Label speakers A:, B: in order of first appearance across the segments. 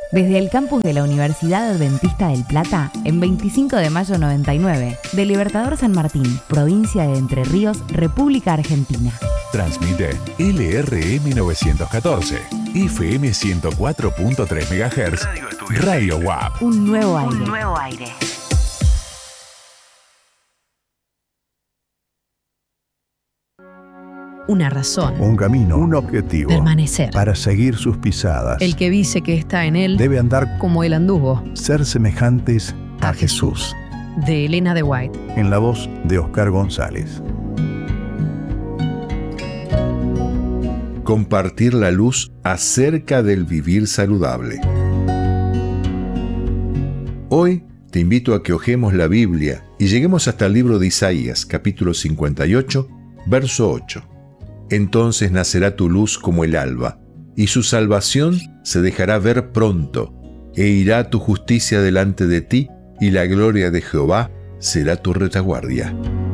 A: Desde el campus de la Universidad Adventista del Plata, en 25 de mayo 99, de Libertador San Martín, provincia de Entre Ríos, República Argentina.
B: Transmite LRM 914, FM 104.3 MHz, Radio WAP.
A: Un nuevo aire.
C: Una razón.
D: Un camino. Un objetivo.
C: Permanecer.
D: Para seguir sus pisadas.
C: El que dice que está en él
D: debe andar
C: como él anduvo.
D: Ser semejantes a Jesús.
C: De Elena de White.
D: En la voz de Oscar González.
E: Compartir la luz acerca del vivir saludable. Hoy te invito a que hojemos la Biblia y lleguemos hasta el libro de Isaías, capítulo 58, verso 8. Entonces nacerá tu luz como el alba, y su salvación se dejará ver pronto, e irá tu justicia delante de ti, y la gloria de Jehová será tu retaguardia.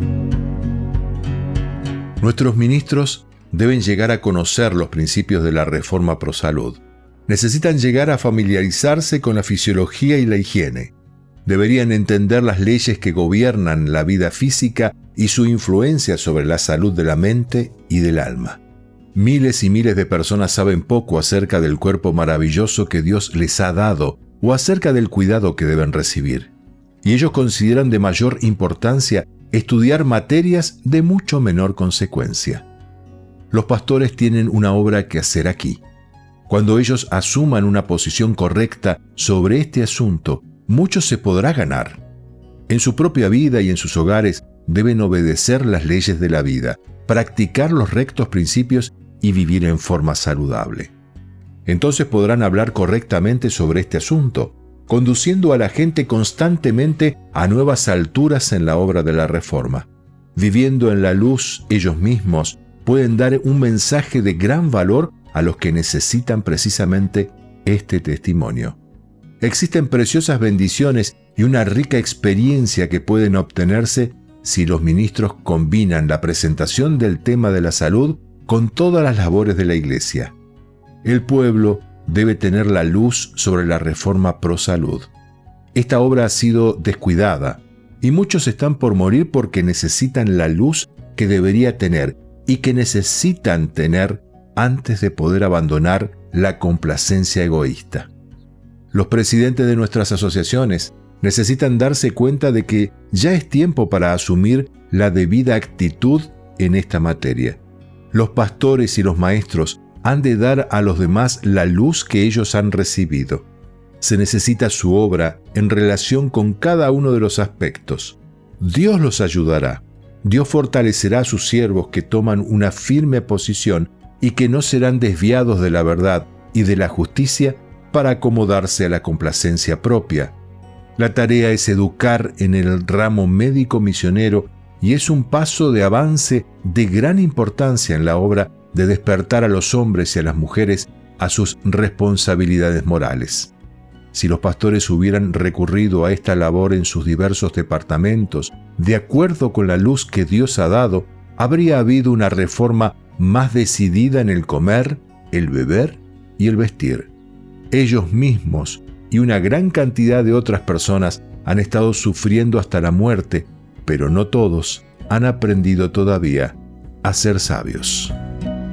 E: Nuestros ministros deben llegar a conocer los principios de la Reforma Pro Salud. Necesitan llegar a familiarizarse con la fisiología y la higiene. Deberían entender las leyes que gobiernan la vida física y su influencia sobre la salud de la mente y del alma. Miles y miles de personas saben poco acerca del cuerpo maravilloso que Dios les ha dado o acerca del cuidado que deben recibir. Y ellos consideran de mayor importancia estudiar materias de mucho menor consecuencia. Los pastores tienen una obra que hacer aquí. Cuando ellos asuman una posición correcta sobre este asunto, mucho se podrá ganar. En su propia vida y en sus hogares deben obedecer las leyes de la vida, practicar los rectos principios y vivir en forma saludable. Entonces podrán hablar correctamente sobre este asunto, conduciendo a la gente constantemente a nuevas alturas en la obra de la Reforma. Viviendo en la luz ellos mismos pueden dar un mensaje de gran valor a los que necesitan precisamente este testimonio. Existen preciosas bendiciones y una rica experiencia que pueden obtenerse si los ministros combinan la presentación del tema de la salud con todas las labores de la Iglesia. El pueblo debe tener la luz sobre la Reforma Pro Salud. Esta obra ha sido descuidada y muchos están por morir porque necesitan la luz que debería tener y que necesitan tener antes de poder abandonar la complacencia egoísta. Los presidentes de nuestras asociaciones necesitan darse cuenta de que ya es tiempo para asumir la debida actitud en esta materia. Los pastores y los maestros han de dar a los demás la luz que ellos han recibido. Se necesita su obra en relación con cada uno de los aspectos. Dios los ayudará. Dios fortalecerá a sus siervos que toman una firme posición y que no serán desviados de la verdad y de la justicia para acomodarse a la complacencia propia. La tarea es educar en el ramo médico misionero y es un paso de avance de gran importancia en la obra de despertar a los hombres y a las mujeres a sus responsabilidades morales. Si los pastores hubieran recurrido a esta labor en sus diversos departamentos, de acuerdo con la luz que Dios ha dado, habría habido una reforma más decidida en el comer, el beber y el vestir. Ellos mismos y una gran cantidad de otras personas han estado sufriendo hasta la muerte, pero no todos han aprendido todavía a ser sabios.